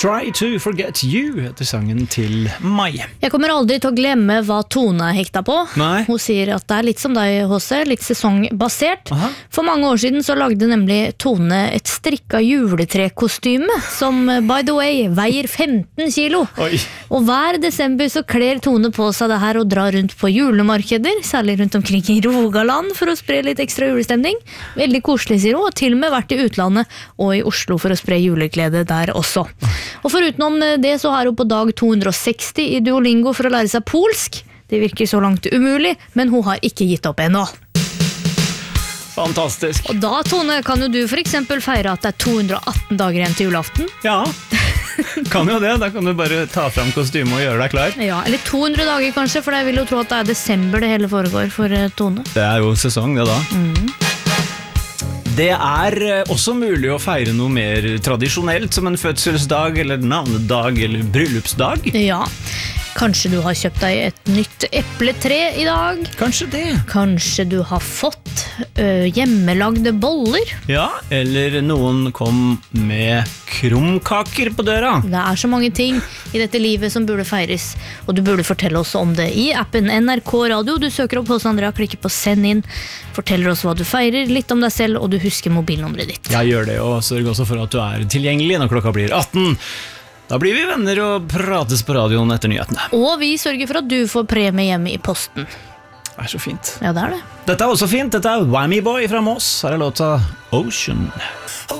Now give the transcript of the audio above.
Try to Forget You heter sangen til Mai. Jeg kommer aldri til å glemme hva Tone hekta på. Nei. Hun sier at det litt som deg, HC, litt sesongbasert. Aha. For mange år siden så lagde nemlig Tone et strikka juletrekostyme, som by the way veier 15 kilo. Oi. Og hver desember så kler Tone på seg det her og drar rundt på julemarkeder, særlig rundt omkring i Rogaland for å spre litt ekstra julestemning. Veldig koselig, sier hun, og til og med vært i utlandet og i Oslo for å spre juleglede der også. Og forutenom det så har hun på dag 260 i Duolingo for å lære seg polsk. Det virker så langt umulig, men hun har ikke gitt opp ennå. Fantastisk. Og da, Tone, kan jo du for eksempel feire at det 218 dager igjen til julaften. Ja, kan jo det. Da kan du bare ta fram kostyme og gjøre deg klar. Ja, eller 200 dager kanskje, for jeg vil jo tro at det desember det hele foregår for Tone. Det jo sesong det da. Det også mulig å feire noe mer tradisjonelt, som en fødselsdag, eller navnedag, eller bryllupsdag. Ja, kanskje du har kjøpt deg et nytt epletre i dag. Kanskje det. Kanskje du har fått hjemmelagde boller. Ja, eller noen kom med krumkaker på døra. Det så mange ting i dette livet som burde feires, og du burde fortelle oss om det i appen NRK Radio. Du søker opp hos Andrea, klikker på send inn, forteller oss hva du feirer, litt om deg selv, og du husker mobilnummeret ditt. Ja, gjør det, og sørg også for at du tilgjengelig når klokka blir 18. Da blir vi venner og prates på radioen etter nyhetene. Og vi sørger for at du får premie hjemme i posten. Det så fint. Ja, det det. Dette også fint. Dette Whammy Boy fra Moss. Her låta Ocean.